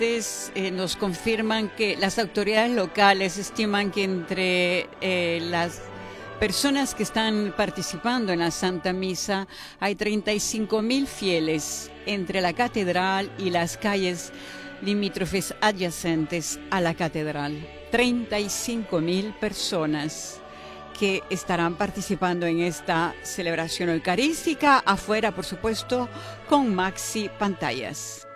Nos confirman que las autoridades locales estiman que entre las personas que están participando en la Santa Misa hay 35.000 fieles entre la catedral y las calles limítrofes adyacentes a la catedral. 35.000 personas que estarán participando en esta celebración eucarística, afuera, por supuesto, con maxi pantallas.